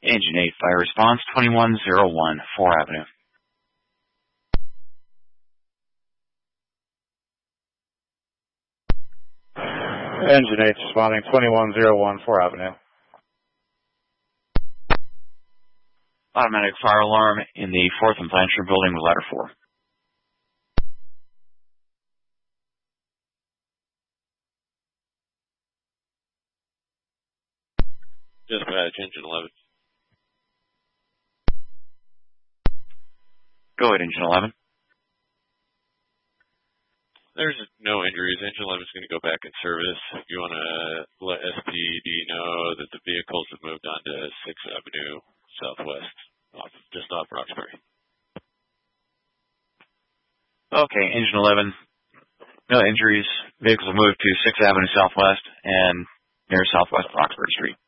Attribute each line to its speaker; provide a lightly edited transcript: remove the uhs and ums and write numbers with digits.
Speaker 1: Engine 8, fire response, 2101, 4 Avenue.
Speaker 2: Engine 8 responding, 2101, 4 Avenue.
Speaker 1: Automatic fire alarm in the 4th and Blanchard building with ladder 4.
Speaker 3: Dispatch, Engine 11.
Speaker 1: Go ahead, Engine 11.
Speaker 3: There's no injuries. Engine 11 is going to go back in service. You want to let SPD know that the vehicles have moved on to 6th Avenue Southwest, just off Roxbury.
Speaker 1: Okay, Engine 11. No injuries. Vehicles have moved to 6th Avenue Southwest and near Southwest Roxbury Street.